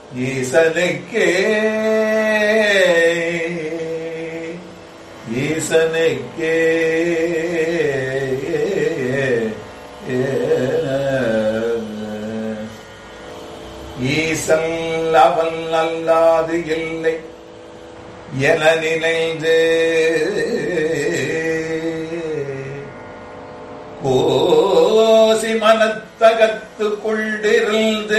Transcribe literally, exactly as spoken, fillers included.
ஈசனுக்கே ஈசனுக்கே ஈசன் அவன் அல்லாது இல்லை என நினைந்து கோசி மனத்தகத்து கொண்டிருந்து